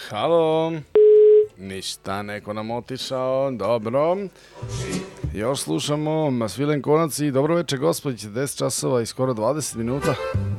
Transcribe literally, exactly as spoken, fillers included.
Halo. Ništa, neko nam otišao. Dobro. Još slušamo Svilen konac i dobro večer, gospodiće, deset časova i skoro dvadeset minuta.